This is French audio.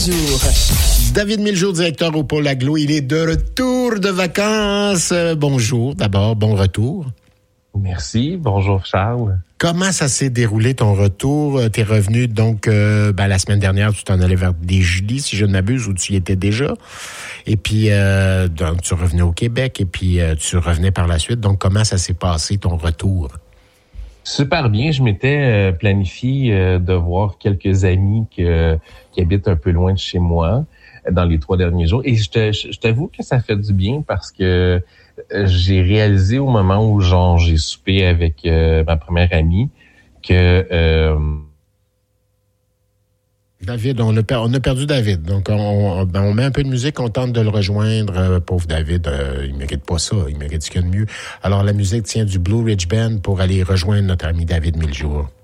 jour. David Miljour, directeur au Pôle Aglo, il est de retour de vacances. Bonjour, d'abord, bon retour. Merci, bonjour Charles. Comment ça s'est déroulé ton retour? T'es revenu donc la semaine dernière, tu t'en allais vers des Julie, si je ne m'abuse, où tu y étais déjà. Et puis donc tu revenais au Québec et puis tu revenais par la suite. Donc comment ça s'est passé ton retour? Super bien, je m'étais planifié de voir quelques amis qui habitent un peu loin de chez moi dans les 3 derniers jours. Et je t'avoue que ça fait du bien parce que j'ai réalisé au moment où j'ai soupé avec ma première amie que David, on a perdu David. Donc on met un peu de musique, on tente de le rejoindre. Pauvre David, il mérite pas ça, il mérite ce qu'il y a de mieux. Alors la musique tient du Blue Ridge Band pour aller rejoindre notre ami David Miljour.